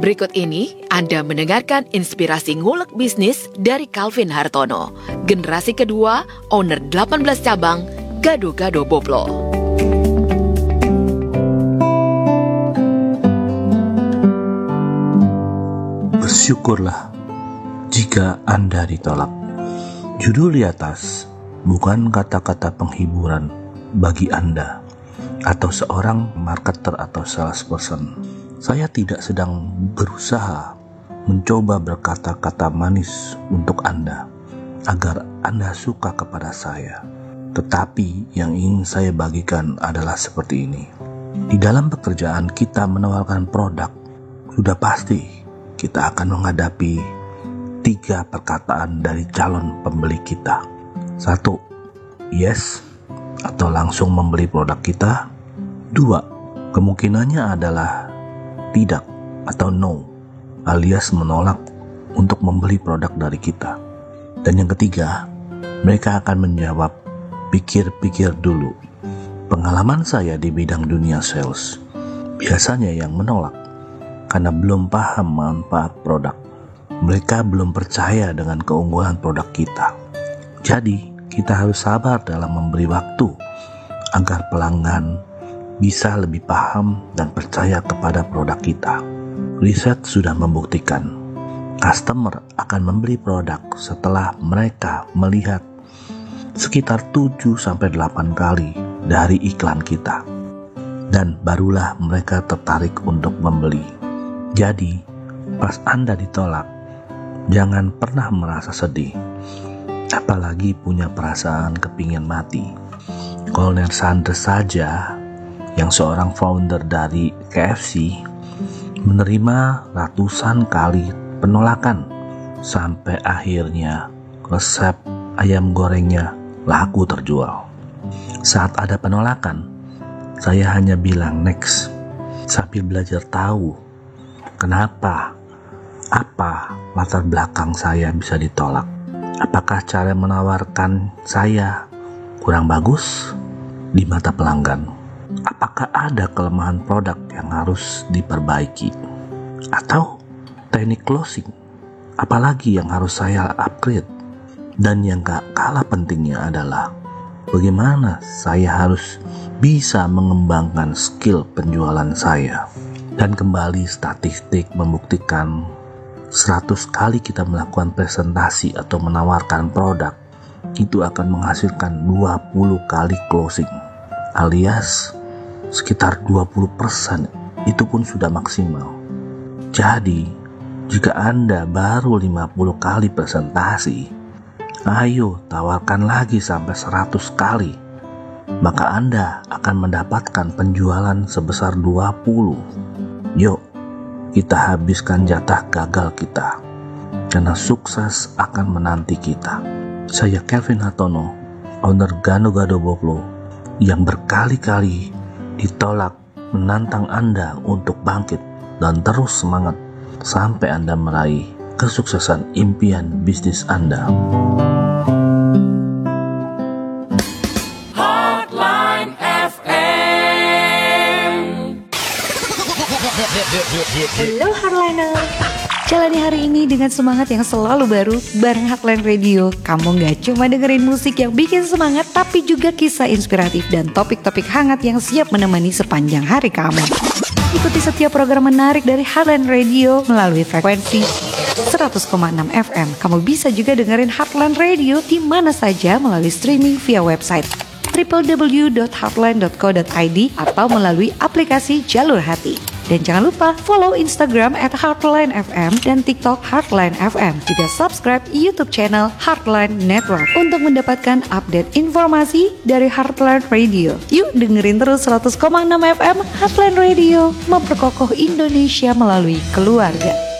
Berikut ini Anda mendengarkan inspirasi ngulek bisnis dari Calvin Hartono, generasi kedua, owner 18 cabang, Gado-Gado Boplo. Bersyukurlah jika Anda ditolak. Judul di atas bukan kata-kata penghiburan bagi Anda atau seorang marketer atau salesperson. Saya tidak sedang berusaha mencoba berkata-kata manis untuk Anda agar Anda suka kepada saya. Tetapi yang ingin saya bagikan adalah seperti ini. Di dalam pekerjaan kita menawarkan produk, sudah pasti kita akan menghadapi 3 perkataan dari calon pembeli kita. 1. Yes atau langsung membeli produk kita. 2. Kemungkinannya adalah tidak atau no, alias menolak untuk membeli produk dari kita. Dan yang ketiga, mereka akan menjawab, pikir-pikir dulu. Pengalaman saya di bidang dunia sales, biasanya yang menolak karena belum paham manfaat produk. Mereka belum percaya dengan keunggulan produk kita. Jadi, kita harus sabar dalam memberi waktu agar pelanggan bisa lebih paham dan percaya kepada produk kita. Riset sudah membuktikan, customer akan membeli produk setelah mereka melihat sekitar 7-8 kali dari iklan kita. Dan barulah mereka tertarik untuk membeli. Jadi, pas Anda ditolak, jangan pernah merasa sedih. Apalagi punya perasaan kepingin mati. Kolonel Sanders saja, yang seorang founder dari KFC, menerima ratusan kali penolakan sampai akhirnya resep ayam gorengnya laku terjual. Saat ada penolakan, saya hanya bilang next sambil belajar tahu kenapa, apa latar belakang saya bisa ditolak. Apakah cara menawarkan saya kurang bagus di mata pelanggan? Apakah ada kelemahan produk yang harus diperbaiki? Atau teknik closing? Apalagi yang harus saya upgrade? Dan yang gak kalah pentingnya adalah bagaimana saya harus bisa mengembangkan skill penjualan saya. Dan kembali statistik membuktikan 100 kali kita melakukan presentasi atau menawarkan produk, itu akan menghasilkan 20 kali closing, alias sekitar 20%, itu pun sudah maksimal. Jadi, jika Anda baru 50 kali presentasi, ayo tawarkan lagi sampai 100 kali. Maka Anda akan mendapatkan penjualan sebesar 20. Yuk, kita habiskan jatah gagal kita, karena sukses akan menanti kita. Saya Calvin Hartono, owner Gado-Gado Boplo, yang berkali-kali ditolak, menantang Anda untuk bangkit dan terus semangat sampai Anda meraih kesuksesan impian bisnis Anda. Hotline FM. Halo Hardliner, jalani hari ini dengan semangat yang selalu baru bareng Hotline Radio. Kamu gak cuma dengerin musik yang bikin semangat, tapi juga kisah inspiratif dan topik-topik hangat yang siap menemani sepanjang hari kamu. Ikuti setiap program menarik dari Hotline Radio melalui frekuensi 100,6 FM. Kamu bisa juga dengerin Hotline Radio di mana saja melalui streaming via website www.heartline.co.id atau melalui aplikasi Jalur Hati. Dan jangan lupa follow Instagram @heartline_fm dan TikTok Heartline FM. Juga subscribe YouTube channel Heartline Network untuk mendapatkan update informasi dari Heartline Radio. Yuk dengerin terus 100,6 FM Heartline Radio, memperkokoh Indonesia melalui keluarga.